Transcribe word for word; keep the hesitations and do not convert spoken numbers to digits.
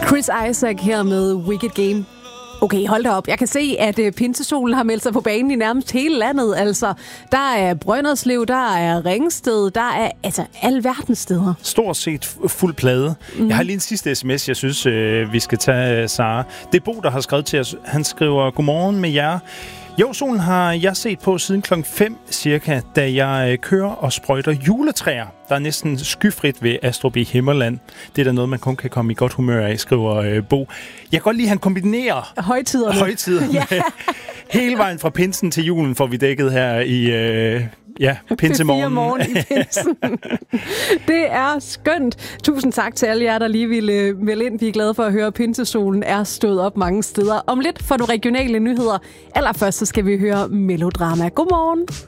Chris Isaak her med Wicked Game. Okay, hold da op. Jeg kan se, at uh, pinsesolen har meldt sig på banen i nærmest hele landet. Altså, der er Brønderslev, der er Ringsted, der er altså alverdens steder. Stort set fuld plade. Mm. Jeg har lige en sidste sms, jeg synes, øh, vi skal tage, Sara. Det er Bo, der har skrevet til os. Han skriver, godmorgen med jer. Jo, solen har jeg set på siden klokken fem cirka, da jeg øh, kører og sprøjter juletræer. Der er næsten skyfrit ved Astrup i Himmerland. Det er da noget, man kun kan komme i godt humør af, skriver øh, Bo. Jeg kan godt lide, at han kombinerer højtiderne, højtiderne. Ja. Hele vejen fra pinsen til julen får vi dækket her i øh, ja, pinsemorgen. morgen i pinsen. Det er skønt. Tusind tak til alle jer, der lige ville melde ind. Vi er glade for at høre, at pinsesolen er stået op mange steder. Om lidt får du regionale nyheder. Allerførst så skal vi høre melodrama. Godmorgen.